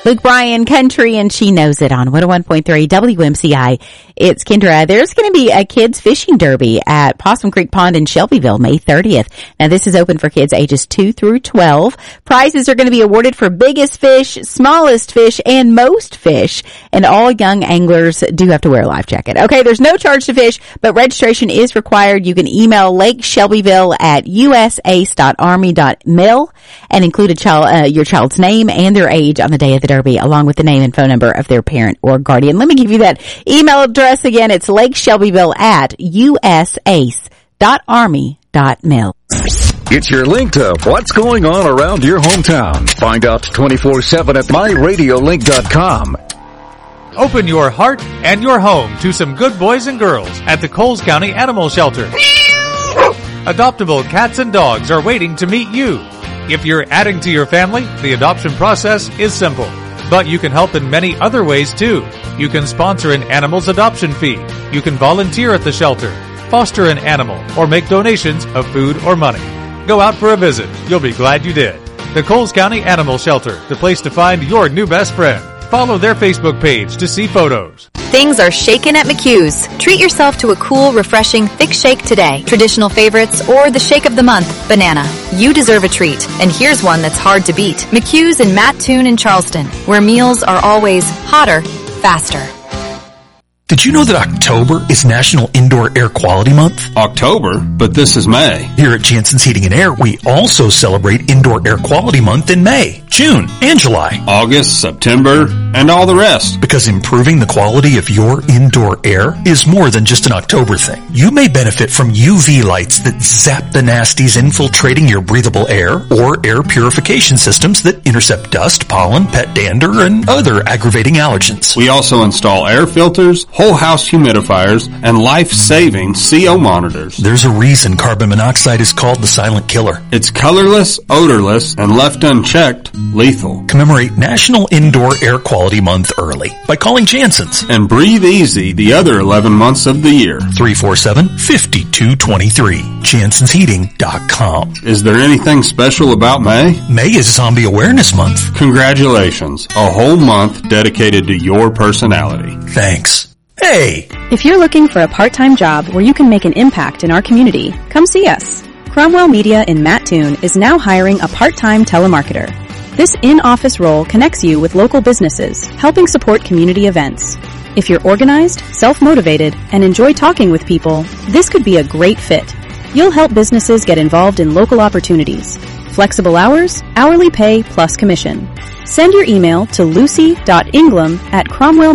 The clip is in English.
Luke Bryan Country, and She Knows It on 101.3 WMCI. It's Kendra. There's going to be a kids fishing derby at Possum Creek Pond in Shelbyville, May 30th. Now, this is open for kids ages 2 through 12. Prizes are going to be awarded for biggest fish, smallest fish, and most fish. And all young anglers do have to wear a life jacket. Okay, there's no charge to fish, but registration is required. You can email Lake Shelbyville at usace.army.mil and include your child's name and their age on the day of the derby, along with the name and phone number of their parent or guardian. Let me give you that email address again. It's Lake Shelbyville at usace.army.mil. It's your link to what's going on around your hometown. Find out 24/7 at myradiolink.com. Open your heart and your home to some good boys and girls at the Coles County Animal Shelter. Adoptable cats and dogs are waiting to meet you. If you're adding to your family, the adoption process is simple. But you can help in many other ways too. You can sponsor an animal's adoption fee. You can volunteer at the shelter, foster an animal, or make donations of food or money. Go out for a visit. You'll be glad you did. The Coles County Animal Shelter, the place to find your new best friend. Follow their Facebook page to see photos. Things are shaken at McHugh's. Treat yourself to a cool, refreshing, thick shake today. Traditional favorites or the shake of the month, banana. You deserve a treat, and here's one that's hard to beat. McHugh's in Mattoon and Charleston, where meals are always hotter, faster. Did you know that October is National Indoor Air Quality Month? October? But this is May. Here at Jansen's Heating and Air, we also celebrate Indoor Air Quality Month in May, June, and July. August, September, and all the rest. Because improving the quality of your indoor air is more than just an October thing. You may benefit from UV lights that zap the nasties infiltrating your breathable air, or air purification systems that intercept dust, pollen, pet dander, and other aggravating allergens. We also install air filters, whole house humidifiers, and life-saving CO monitors. There's a reason carbon monoxide is called the silent killer. It's colorless, odorless, and left unchecked, lethal. Commemorate National Indoor Air Quality Month early by calling Jansen's. And breathe easy the other 11 months of the year. 347-5223. JansensHeating.com. Is there anything special about May? May is Zombie Awareness Month. Congratulations. A whole month dedicated to your personality. Thanks. Hey! If you're looking for a part-time job where you can make an impact in our community, come see us. Cromwell Media in Mattoon is now hiring a part-time telemarketer. This in-office role connects you with local businesses, helping support community events. If you're organized, self-motivated, and enjoy talking with people, this could be a great fit. You'll help businesses get involved in local opportunities. Flexible hours, hourly pay plus commission. Send your email to lucy.ingram@cromwell